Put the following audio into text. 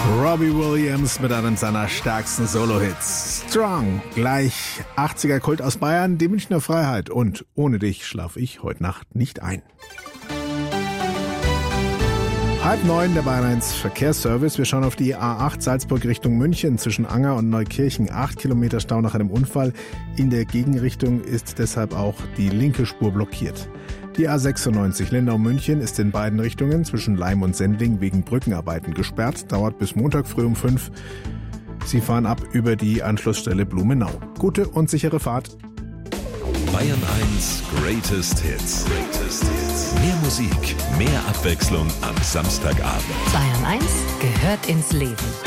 Robbie Williams mit einem seiner stärksten Solo-Hits. Strong, gleich 80er Kult aus Bayern, die Münchner Freiheit. Und ohne dich schlafe ich heute Nacht nicht ein. 8:30 der Bayern 1 Verkehrsservice. Wir schauen auf die A8 Salzburg Richtung München zwischen Anger und Neukirchen. 8 Kilometer Stau nach einem Unfall. In der Gegenrichtung ist deshalb auch die linke Spur blockiert. Die A96 Lindau-München ist in beiden Richtungen zwischen Laim und Sendling wegen Brückenarbeiten gesperrt. Dauert bis Montag früh um 5. Sie fahren ab über die Anschlussstelle Blumenau. Gute und sichere Fahrt. Bayern 1 Greatest Hits. Mehr Musik, mehr Abwechslung am Samstagabend. Bayern 1 gehört ins Leben.